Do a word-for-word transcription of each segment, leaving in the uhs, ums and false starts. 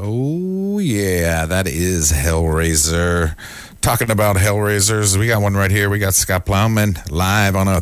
Oh, yeah, that is Hellraiser. Talking about Hellraisers, we got one right here. We got Scott Plowman live on a...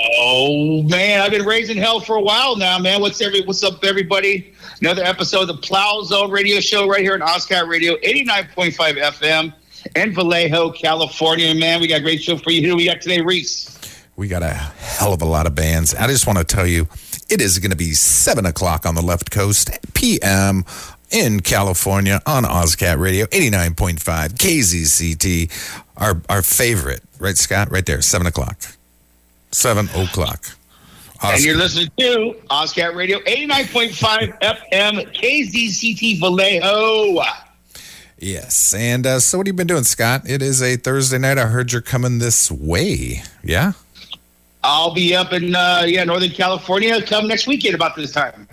Oh, man, I've been raising hell for a while now, man. What's every? What's up, everybody? Another episode of the Plow Zone radio show right here on OzCat Radio, eighty-nine point five F M in Vallejo, California, man. We got a great show for you. Who do we got today, Reese? We got a hell of a lot of bands. I just want to tell you, it is going to be seven o'clock on the left coast, P M in California on OzCat Radio, eighty-nine point five K Z C T. Our our favorite, right, Scott? Right there, seven o'clock. seven o'clock. Oz- and you're listening to OzCat Radio, eighty-nine point five F M, K Z C T Vallejo. Yes, and uh, so what have you been doing, Scott? It is a Thursday night. I heard you're coming this way, yeah? I'll be up in, uh, yeah, Northern California come next weekend about this time.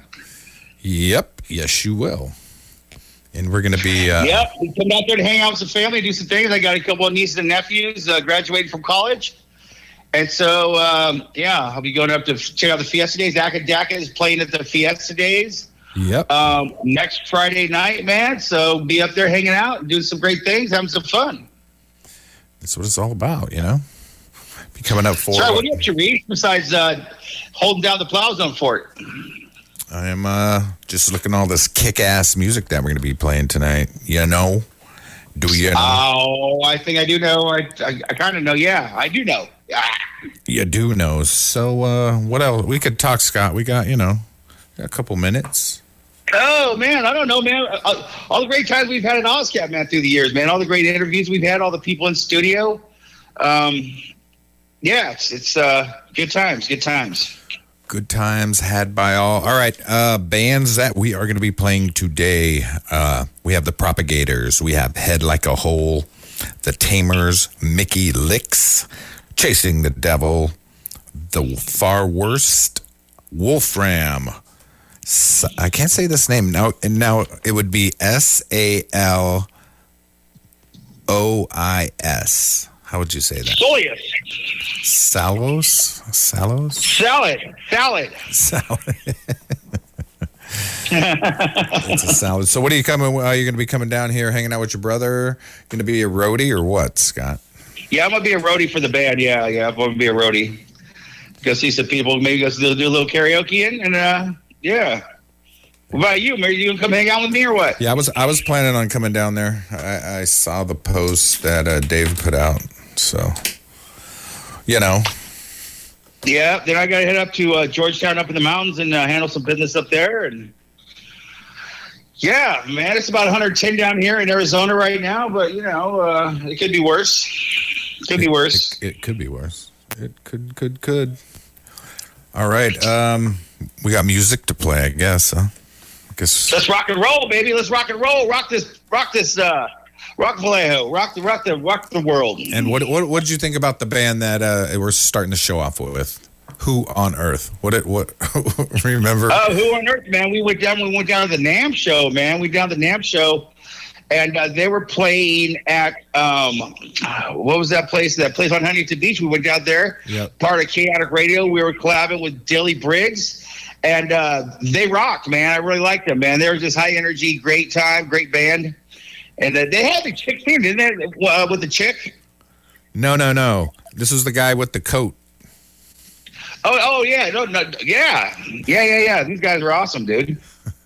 Yep, yes you will. And we're going to be... Uh, yep, we come out there to hang out with some family, do some things. I got a couple of nieces and nephews uh, graduating from college. And so, um, yeah, I'll be going up to check out the Fiesta Days. Akadaka is playing at the Fiesta Days. Yep. Um, next Friday night, man. So be up there hanging out and doing some great things, having some fun. That's what it's all about, you know? Be coming up for... Sorry, what are you up to, Reed, besides uh, holding down the Plow Zone fort? I am uh, just looking at all this kick-ass music that we're going to be playing tonight. You know? Do you know? Oh, I think I do know. I I, I kind of know. Yeah, I do know. Ah. You do know. So uh, what else? We could talk, Scott. We got, you know, a couple minutes. Oh, man, I don't know, man. Uh, all the great times we've had at OzCat, man, through the years, man. All the great interviews we've had, all the people in studio. Um, yeah, it's, it's uh, good times, good times. Good times had by all. All right, uh, bands that we are going to be playing today. Uh, we have the Propagators. We have Head Like a Hole. The Tamers, Mickey Licks. Chasing the Devil. The Far Worst. Wolfram. I can't say this name now. And now it would be S A L O I S. How would you say that? Soleus. Salos? Salos? Salad. Salad. Salad. It's a salad. So what are you coming? Are you going to be coming down here, hanging out with your brother? Going to be a roadie or what, Scott? Yeah, I'm going to be a roadie for the band. Yeah, yeah, I'm going to be a roadie. Go see some people. Maybe go do a little karaoke in, and uh, yeah. What about you? Are you gonna come hang out with me or what? Yeah, I was. I was planning on coming down there. I, I saw the post that uh, Dave put out, so you know. Yeah, then I got to head up to uh, Georgetown, up in the mountains, and uh, handle some business up there. And yeah, man, it's about one hundred ten down here in Arizona right now, but you know, uh, it could be worse. It could be worse. It, it, it could be worse. It could, could, could. All right, um, we got music to play, I guess. Huh? I guess. Let's rock and roll, baby. Let's rock and roll. Rock this. Rock this. Uh, rock Vallejo. Rock the. Rock the. Rock the world. And what? What? What did you think about the band that uh, we're starting to show off with? Who on Earth? What? It, what? Remember? Oh, Who on Earth, man? We went down. We went down to the NAMM show, man. We down to the NAMM show. And uh, they were playing at, um, what was that place? That place on Huntington Beach. We went down there, yep. Part of Chaotic Radio. We were collabing with Dilly Briggs. And uh, they rocked, man. I really liked them, man. They were just high energy, great time, great band. And uh, they had the chick here, didn't they? Uh, with the chick? No, no, no. This was the guy with the coat. Oh, oh yeah. No, no, yeah. Yeah, yeah, yeah. These guys are awesome, dude.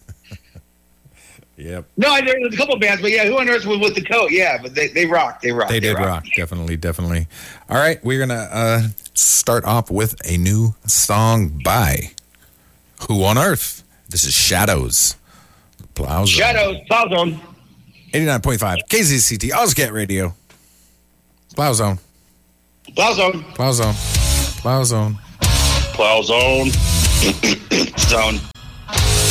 Yep. No, there was a couple of bands, but yeah, Who on Earth was with the coat? Yeah, but they, they rocked. They rocked. They did they rock. Definitely, definitely. All right, we're going to uh, start off with a new song by Who on Earth? This is Shadows. Plow Zone. Shadows, Plow Zone. eighty-nine point five K Z C T, OzCat Radio. Plow Zone. Plow Zone. Plow Zone. Plow Zone. Plow Zone. Zone.